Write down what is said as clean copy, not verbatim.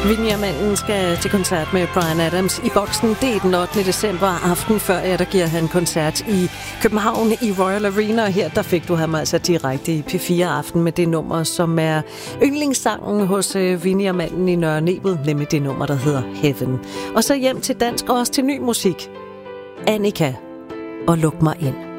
Vinjermanden skal til koncert med Bryan Adams i Boksen. Det er den 8. december aften, før der giver han koncert i København i Royal Arena. Og her der fik du ham altså direkte i P4 Aften med det nummer, som er yndlingssangen hos Vinjermanden i Nørre Nebel, nemlig det nummer, der hedder Heaven. Og så hjem til dansk og også til ny musik. Annika og Luk mig ind.